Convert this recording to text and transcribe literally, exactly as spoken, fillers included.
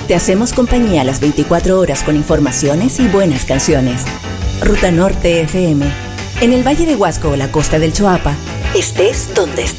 Te hacemos compañía las veinticuatro horas con informaciones y buenas canciones. Ruta Norte F M. En el Valle de Huasco o la costa del Choapa, estés donde estés.